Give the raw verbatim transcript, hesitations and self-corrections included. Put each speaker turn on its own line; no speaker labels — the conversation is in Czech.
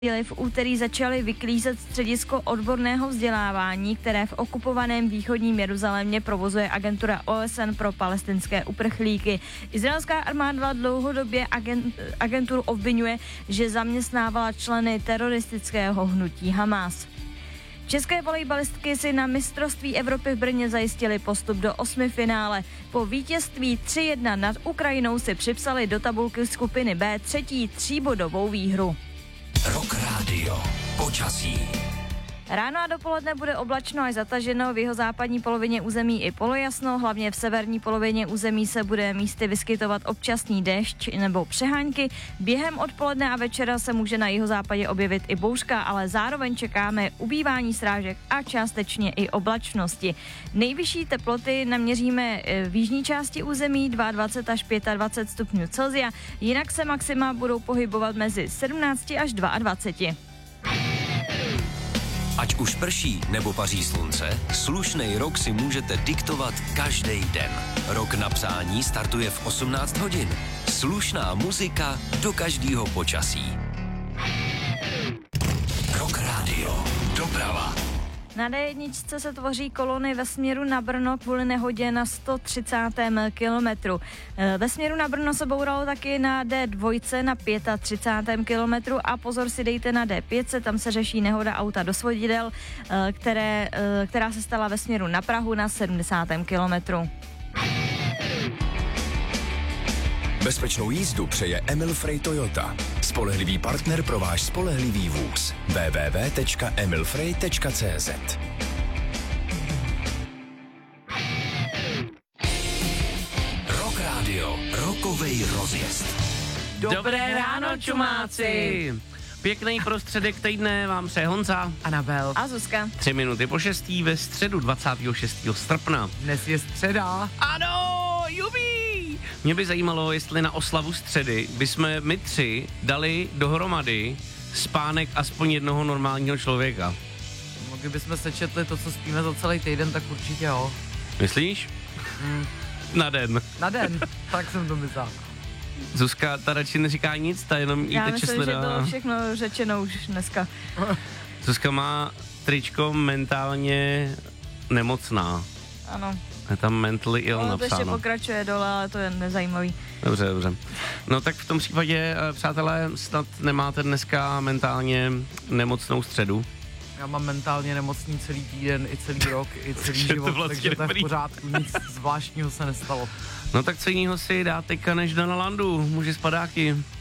V úterý začali vyklízet středisko odborného vzdělávání, které v okupovaném východním Jeruzalémě provozuje agentura O S N pro palestinské uprchlíky. Izraelská armáda dlouhodobě agent, agenturu obvinuje, že zaměstnávala členy teroristického hnutí Hamas. České volejbalistky si na mistrovství Evropy v Brně zajistili postup do osmifinále. Po vítězství tři jedna nad Ukrajinou si připsali do tabulky skupiny B třetí tříbodovou výhru.
Rock Radio. Počasí.
Ráno a dopoledne bude oblačno až zataženo, v jeho západní polovině území i polojasno, hlavně v severní polovině území se bude místy vyskytovat občasný déšť nebo přehánky. Během odpoledne a večera se může na jihozápadě objevit i bouřka, ale zároveň čekáme ubývání srážek a částečně i oblačnosti. Nejvyšší teploty naměříme v jižní části území dvacet dva až dvacet pět stupňů Celsia, jinak se maxima budou pohybovat mezi sedmnáct až dvacet dva.
Ať už prší nebo paří slunce, slušnej rok si můžete diktovat každý den. Rok na psání startuje v osmnáct hodin. Slušná muzika do každého počasí. Rock Radio. Doprava.
Na D jedna se tvoří kolony ve směru na Brno kvůli nehodě na sto třicátém kilometru. Ve směru na Brno se bouralo taky na D dva na třicátém pátém kilometru a pozor si dejte na D pět, tam se řeší nehoda auta do svodidel, které, která se stala ve směru na Prahu na sedmdesátém kilometru.
Bezpečnou jízdu přeje Emil Frey Toyota. Spolehlivý partner pro váš spolehlivý vůz. w w w tečka emil frey tečka c z.
Rock Radio. Rokovej rozjezd.
Dobré ráno, čumáci! Pěkný prostředek týdne vám přeje Honza,
Anabel
a Zuzka.
Tři minuty po šestý ve středu dvacátého šestého srpna.
Dnes je středa.
Ano, jubí! Mě by zajímalo, jestli na oslavu středy bychom my tři dali dohromady spánek aspoň jednoho normálního člověka.
No, kdybychom sečetli to, co spíme za celý týden, tak určitě jo.
Myslíš?
Hmm.
Na den.
Na den, tak jsem to myslel.
Zuzka, ta radši neříká nic, ta jenom jíte
Já myslím,
česneda.
že bylo všechno řečeno už dneska.
Zuzka má tričko mentálně nemocná.
Ano.
Je tam mentally ill
Ale to
napsáno.
ještě pokračuje dole, ale to je nezajímavý.
Dobře, dobře. No tak v tom případě, přátelé, snad nemáte dneska mentálně nemocnou středu.
Já mám mentálně nemocný celý týden, i celý rok, i celý
Takže to
život,
vlastně
takže to je v
dobrý.
pořádku, nic zvláštního se nestalo.
No tak co jinýho si dá teďka než Dana Landu, muži z padáky.